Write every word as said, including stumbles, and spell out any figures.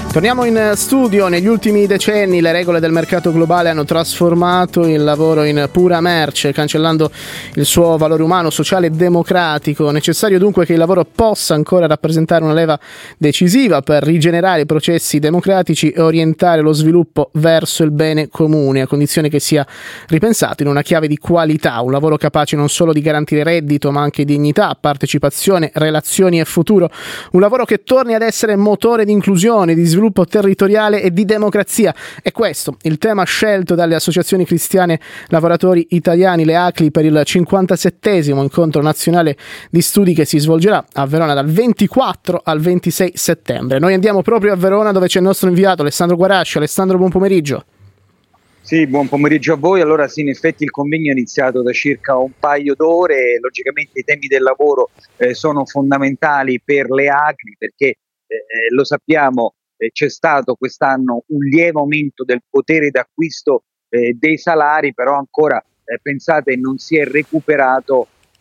Torniamo in studio. Negli ultimi decenni le regole del mercato globale hanno trasformato il lavoro in pura merce, cancellando il suo valore umano, sociale e democratico. Necessario dunque che il lavoro possa ancora rappresentare una leva decisiva per rigenerare i processi democratici e orientare lo sviluppo verso il bene comune, a condizione che sia ripensato in una chiave di qualità, un lavoro capace non solo di garantire reddito ma anche dignità, partecipazione, relazioni e futuro, un lavoro che torni ad essere motore di inclusione, di sviluppo territoriale e di democrazia. È questo il tema scelto dalle associazioni cristiane lavoratori italiani, le A C L I, per il cinquantasettesimo incontro nazionale di studi che si svolgerà a Verona dal ventiquattro al ventisei settembre. Noi andiamo proprio a Verona, dove c'è il nostro inviato Alessandro Guarascio. Alessandro, buon pomeriggio. Sì, buon pomeriggio a voi. Allora sì, in effetti il convegno è iniziato da circa un paio d'ore. Logicamente i temi del lavoro eh, sono fondamentali per le A C L I, perché eh, lo sappiamo, eh, c'è stato quest'anno un lieve aumento del potere d'acquisto eh, dei salari, però ancora eh, pensate non si è recuperato